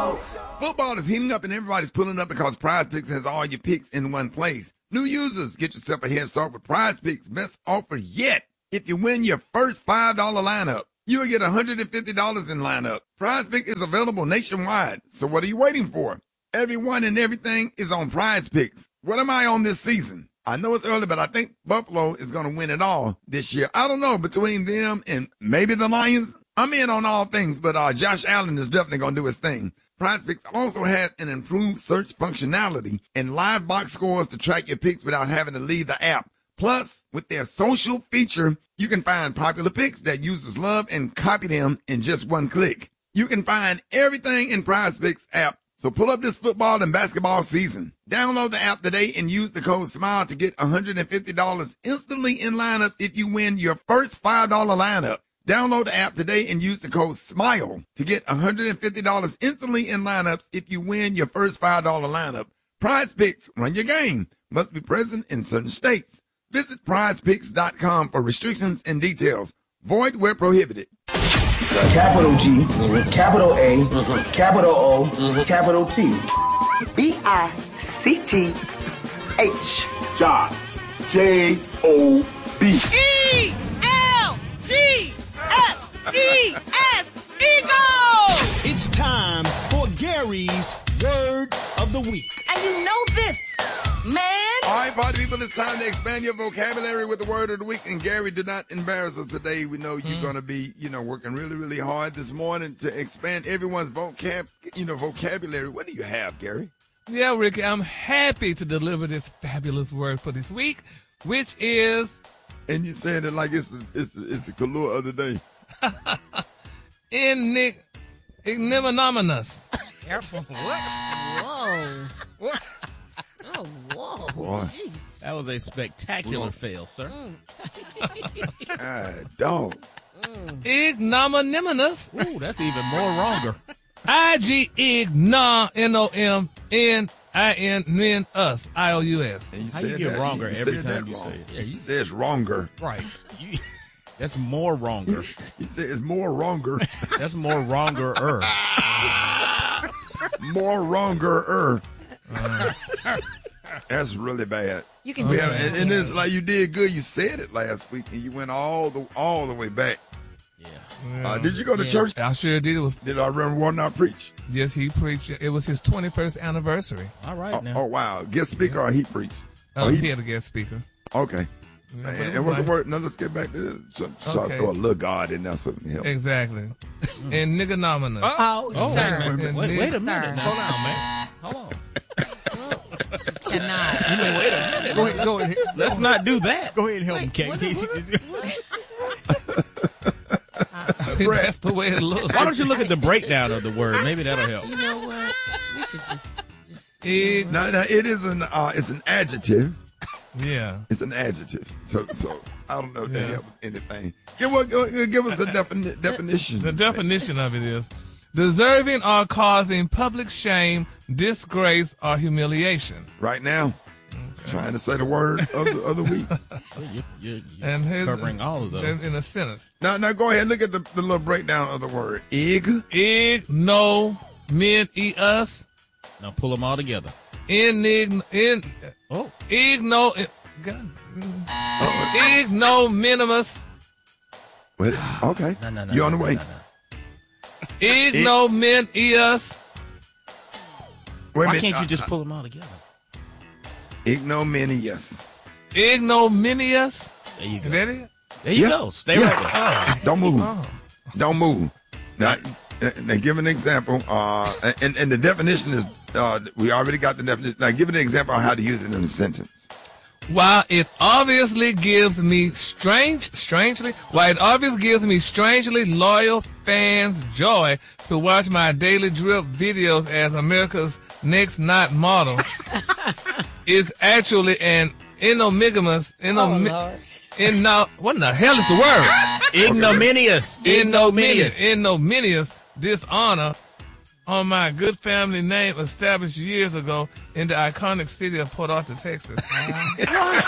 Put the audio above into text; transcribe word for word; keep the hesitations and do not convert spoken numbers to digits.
Football is heating up and everybody's pulling up because Prize Picks has all your picks in one place. New users, get yourself a head start with Prize Picks' best offer yet. If you win your first five dollar lineup, you will get one hundred fifty dollars in lineup. Prize Picks is available nationwide, so what are you waiting for? Everyone and everything is on Prize Picks. What am I on this season? I know it's early, but I think Buffalo is going to win it all this year. I don't know, between them and maybe the Lions, I'm in on all things, but uh, Josh Allen is definitely going to do his thing. Prize Picks also has an improved search functionality and live box scores to track your picks without having to leave the app. Plus, with their social feature, you can find popular picks that users love and copy them in just one click. You can find everything in Prize Picks app. So pull up this football and basketball season. Download the app today and use the code SMILE to get one hundred fifty dollars instantly in lineups if you win your first five dollar lineup. Download the app today and use the code SMILE to get one hundred fifty dollars instantly in lineups if you win your first five dollar lineup. Prize Picks, run your game. Must be present in certain states. Visit prize picks dot com for restrictions and details. Void where prohibited. Capital G, mm-hmm. capital A, mm-hmm. capital O, mm-hmm. capital T. B I C T H. John. J O B. E L G S E S. Eagle! It's time for Gary's Word of the Week. And you know this, man. All right, party people, it's time to expand your vocabulary with the Word of the Week. And Gary, do not embarrass us today. We know you're mm. going to be, you know, working really, really hard this morning to expand everyone's vocab, you know, vocabulary. What do you have, Gary? Yeah, Ricky, I'm happy to deliver this fabulous word for this week, which is... And you're saying it like it's the, it's the, it's the color of the day. Igni- ignominious. Careful. What? Whoa. What? Oh, whoa. Boy. That was a spectacular fail, sir. Mm. Ah, dog. Mm. Ignominious. Ooh, that's even more wronger. I G ignom, N O M N I N N us, I O U S. And you How said you get that, wronger you every said time you wrong. say it? Yeah, He you, says wronger. right. You, that's more wronger. He said it's more wronger. That's more wronger-er. More wronger-er. Uh, that's really bad. You can do yeah, it. And, and it's like you did good. You said it last week, and you went all the all the way back. Yeah. Yeah. Uh, did you go to yeah. church? I sure did. It was. Did I Reverend Warner preach? Yes, he preached. It was his twenty-first anniversary. All right Oh, now. oh wow, guest speaker yeah. or he preached? Oh, oh, he, he had a guest speaker. Okay. Yeah, and it was and what's nice. the word? No, let's get back to this. So, so Okay. I throw a little God in there, something help. Exactly. And niggonominious. Oh, Oh, sir. wait, wait, wait, wait a minute. Sir. Hold on, man. Hold on. Cannot. You mean, wait a minute. Go ahead, go ahead. Let's not do that. Go ahead and help him, Wait, Kate. That's the way it looks. Why don't you look at the breakdown of the word? Maybe that'll help. You know what? We should just, just. Ig- No, no, it is an uh, it's an adjective. yeah. It's an adjective. So, so I don't know if Yeah. that helps anything. Give, what, give us the defini- definition. The definition of it is deserving or causing public shame, disgrace, or humiliation. Right now, okay. Trying to say the word of the, of the week. You, you, you're And his, covering all of those. in a sentence. Now, now go ahead. Look at the, the little breakdown of the word. Ig. Ig, no, men, e, us. Now pull them all together. Inig, in, Oh. igno, God, ignominious. Wait, okay. No, no, no. You no, on the no, way. no, no. Ignominious. Wait a Why minute. can't you Uh, just pull them all together? Ignominious. Ignominious. There you Is go. that it? There you Yeah. go. Stay Yeah. right there. Don't move. Oh. Don't move. Now, uh, now give an example. Uh, and, and the definition is, uh, we already got the definition. Now give an example of how to use it in a sentence. While it obviously gives me strange, strangely, while it obviously gives me strangely loyal fans joy to watch my daily drip videos as America's next not model, is actually an ignominious, ignomi- Oh, Lord. igno- what in the hell is the word? Ignominious. Ignominious, ignominious dishonor on my good family name established years ago in the iconic city of Port Arthur, Texas.